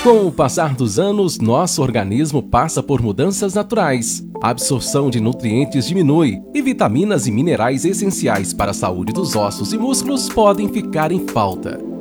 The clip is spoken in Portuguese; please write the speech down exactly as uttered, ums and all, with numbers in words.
Com o passar dos anos, nosso organismo passa por mudanças naturais. A absorção de nutrientes diminui e vitaminas e minerais essenciais para a saúde dos ossos e músculos podem ficar em falta.